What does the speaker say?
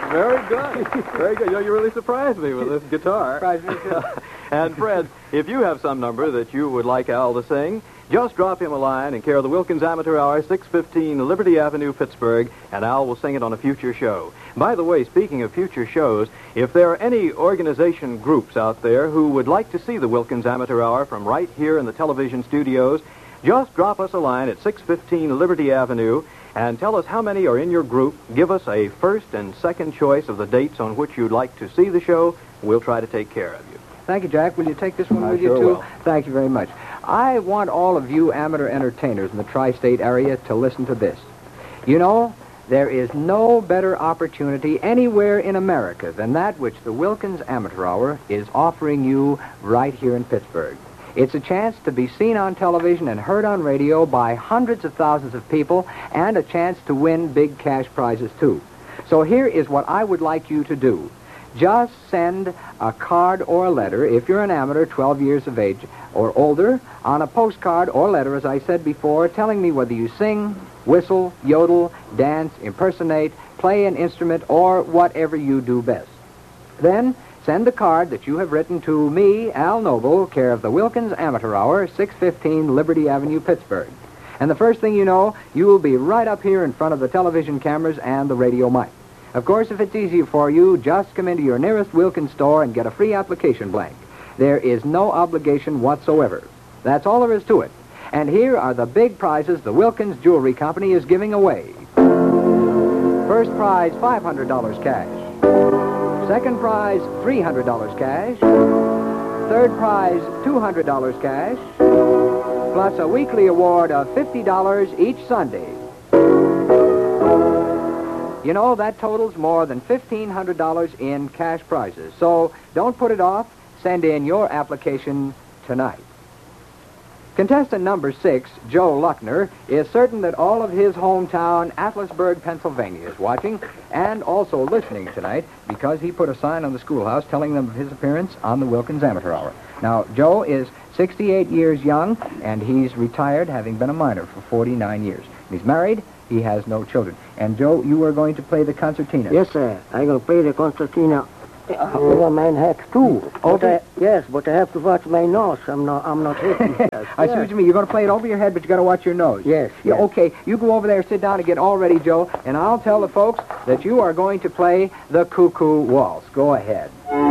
Very good. Very good. You really surprised me with this guitar. Surprised me, too. And, Fred, if you have some number that you would like Al to sing, just drop him a line in care of the Wilkins Amateur Hour, 615 Liberty Avenue, Pittsburgh, and Al will sing it on a future show. By the way, speaking of future shows, if there are any organization groups out there who would like to see the Wilkins Amateur Hour from right here in the television studios, just drop us a line at 615 Liberty Avenue and tell us how many are in your group. Give us a first and second choice of the dates on which you'd like to see the show. We'll try to take care of you. Thank you, Jack. Will you take this one I with sure you, too? will. Thank you very much. I want all of you amateur entertainers in the tri-state area to listen to this. You know, there is no better opportunity anywhere in America than that which the Wilkins Amateur Hour is offering you right here in Pittsburgh. It's a chance to be seen on television and heard on radio by hundreds of thousands of people, and a chance to win big cash prizes, too. So here is what I would like you to do. Just send a card or a letter, if you're an amateur 12 years of age or older, on a postcard or letter, as I said before, telling me whether you sing, whistle, yodel, dance, impersonate, play an instrument, or whatever you do best. Then send the card that you have written to me, Al Noble, care of the Wilkins Amateur Hour, 615 Liberty Avenue, Pittsburgh. And the first thing you know, you will be right up here in front of the television cameras and the radio mic. Of course, if it's easier for you, just come into your nearest Wilkins store and get a free application blank. There is no obligation whatsoever. That's all there is to it. And here are the big prizes the Wilkins Jewelry Company is giving away. First prize, $500 cash. Second prize, $300 cash. Third prize, $200 cash. Plus a weekly award of $50 each Sunday. You know, that totals more than $1,500 in cash prizes. So don't put it off. Send in your application tonight. Contestant number 6, Joe Luckner, is certain that all of his hometown, Atlasburg, Pennsylvania, is watching and also listening tonight because he put a sign on the schoolhouse telling them of his appearance on the Wilkins Amateur Hour. Now, Joe is 68 years young, and he's retired, having been a miner for 49 years. He's married. He has no children. And, Joe, you are going to play the concertina. Yes, sir. I'm going to play the concertina with a man hat, too. Okay. But I have to watch my nose. I'm not hitting. I see what you mean. You're going to play it over your head, but you got to watch your nose. Yes. Yeah, okay. You go over there, sit down, and get all ready, Joe, and I'll tell the folks that you are going to play the Cuckoo Waltz. Go ahead.